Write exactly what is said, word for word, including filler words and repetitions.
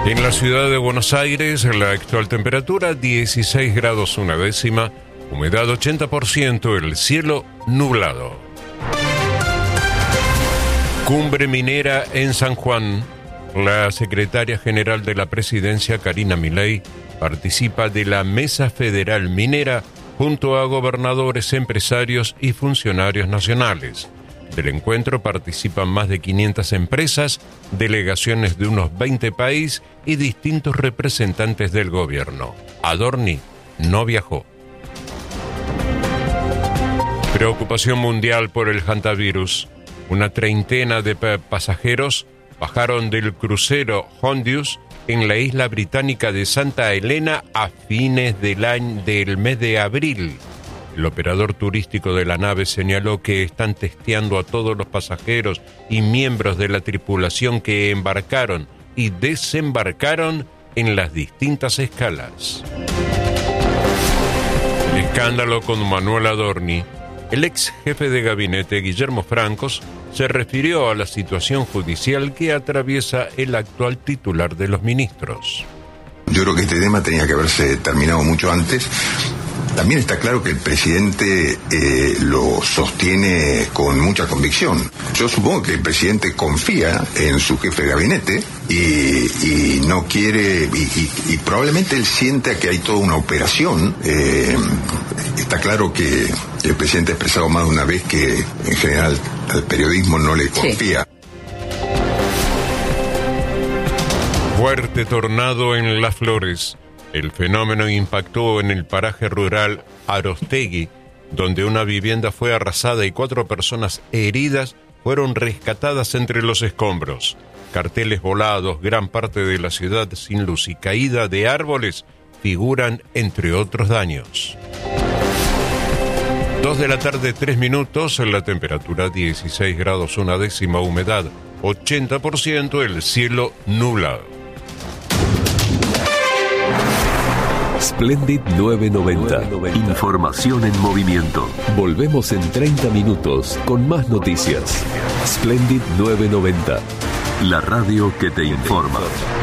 En la ciudad de Buenos Aires, la actual temperatura dieciséis grados una décima, humedad ochenta por ciento, el cielo nublado. Cumbre minera en San Juan. La secretaria general de la presidencia, Karina Milei, participa de la Mesa Federal Minera junto a gobernadores, empresarios y funcionarios nacionales. Del encuentro participan más de quinientas empresas, delegaciones de unos veinte países y distintos representantes del gobierno. Adorni no viajó. Preocupación mundial por el hantavirus. Una treintena de pasajeros bajaron del crucero Hondius en la isla británica de Santa Elena a fines del, año, del mes de abril. El operador turístico de la nave señaló que están testeando a todos los pasajeros y miembros de la tripulación que embarcaron y desembarcaron en las distintas escalas. Escándalo con Manuel Adorni. El ex jefe de gabinete, Guillermo Francos, se refirió a la situación judicial que atraviesa el actual titular de los ministros. Yo creo que este tema tenía que haberse terminado mucho antes. También está claro que el presidente eh, lo sostiene con mucha convicción. Yo supongo que el presidente confía en su jefe de gabinete y, y no quiere, y, y, y probablemente él sienta que hay toda una operación. Eh, está claro que el presidente ha expresado más de una vez que en general al periodismo no le confía. Sí. Fuerte tornado en Las Flores. El fenómeno impactó en el paraje rural Arostegui, donde una vivienda fue arrasada y cuatro personas heridas fueron rescatadas entre los escombros. Carteles volados, gran parte de la ciudad sin luz y caída de árboles figuran entre otros daños. Dos de la tarde, tres minutos, la temperatura dieciséis grados una décima, humedad ochenta por ciento, el cielo nublado. Splendid novecientos noventa. Información en movimiento. Volvemos en treinta minutos con más noticias. Splendid novecientos noventa. La radio que te informa.